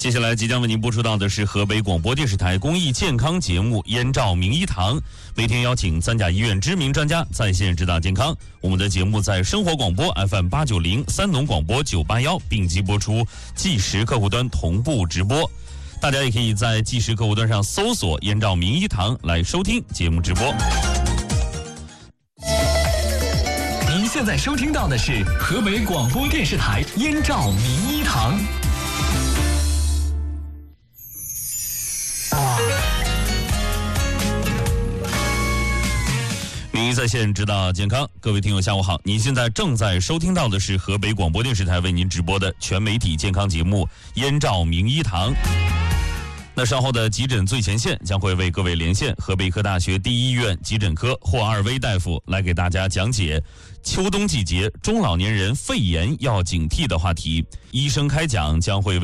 接下来即将为您播出到的是河北广播电视台公益健康节目《燕赵名医堂》，每天邀请三甲医院知名专家在线指导健康。我们的节目在生活广播 FM890、三农广播981并机播出，即时客户端同步直播。大家也可以在即时客户端上搜索“燕赵名医堂”来收听节目直播。 您现在收听到的是河北广播电视台燕赵名医堂。 名医在线指导健康，各位听友下午好，您现在正在收听到的是河北广播电视台为您直播的全媒体健康节目《燕赵名医堂》。那稍后的急诊最前线将会为各位连线河北医科大学第一医院急诊科霍二威大夫，来给大家讲解秋冬季节中老年人肺炎要警惕的话题。医生开讲将会为